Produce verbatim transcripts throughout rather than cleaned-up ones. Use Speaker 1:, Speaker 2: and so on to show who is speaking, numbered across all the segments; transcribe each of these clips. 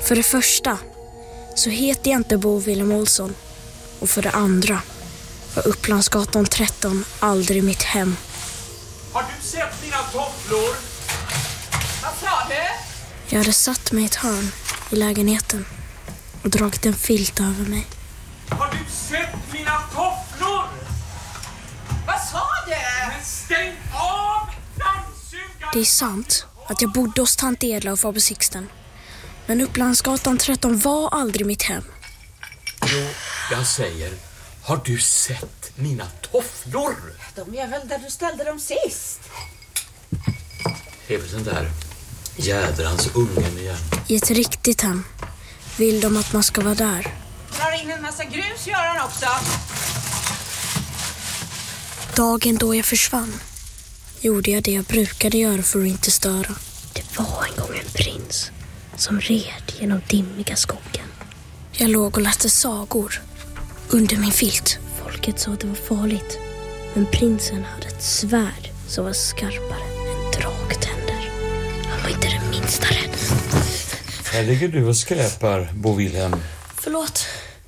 Speaker 1: För det första så heter jag inte Bo Wilhelm Olsson. Och för det andra var Upplandsgatan tretton aldrig mitt hem.
Speaker 2: Har du sett mina tofflor? Vad sa du?
Speaker 1: Jag hade satt mig i ett hörn i lägenheten och dragit en filt över mig.
Speaker 2: Har du sett mina tofflor?
Speaker 3: Vad sa du?
Speaker 2: Men stäng av dammsugaren!
Speaker 1: Det är sant att jag bodde hos tant Edla och farbror Sixten. Men Upplandsgatan tretton var aldrig mitt hem.
Speaker 2: Jo, jag säger, har du sett mina tofflor?
Speaker 3: De är väl där du ställde dem sist.
Speaker 2: Det är väl den där jädrans ungen igen.
Speaker 1: I ett riktigt hem vill de att man ska vara där.
Speaker 3: Drar in en massa grus gör han också.
Speaker 1: Dagen då jag försvann gjorde jag det jag brukade göra för att inte störa. Det var en gång en prins som red genom dimmiga skogen. Jag låg och läste sagor under min filt. Folket sa att det var farligt. Men prinsen hade ett svärd som var skarpare än draktänder. Han var inte det minsta rädd.
Speaker 2: Här ligger du och skräpar, Bo Wilhelm.
Speaker 1: Förlåt.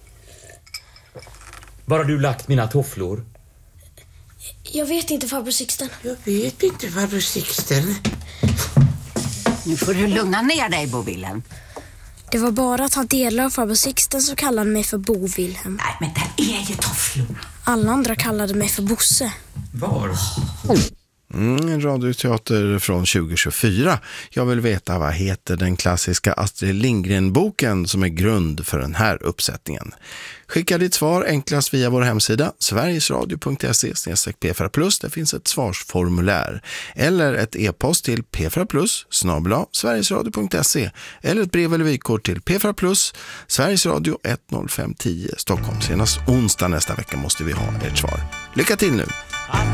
Speaker 2: Var har du lagt mina tofflor?
Speaker 1: Jag vet inte, farbror Sixten.
Speaker 4: Jag vet inte, farbror Sixten.
Speaker 3: Nu får du lugna ner dig, Bo Wilhelm.
Speaker 1: Det var bara att han delade av farbror Sixten så kallade mig för Bo Wilhelm.
Speaker 3: Nej, men det är ju tofflorna.
Speaker 1: Alla andra kallade mig för Bosse.
Speaker 2: Var?
Speaker 5: Mm, en radioteater från tjugo tjugofyra. Jag vill veta vad heter den klassiska Astrid Lindgren-boken som är grund för den här uppsättningen. Skicka ditt svar enklast via vår hemsida sverigesradio punkt se slash p fyra plus. Det finns ett svarsformulär. Eller ett e-post till p fyra plus snabel-a sverigesradio punkt se. Eller ett brev eller vykort till p fyra plus Sverigesradio ett noll fem tio Stockholm. Senast onsdag nästa vecka måste vi ha ert svar. Lycka till nu!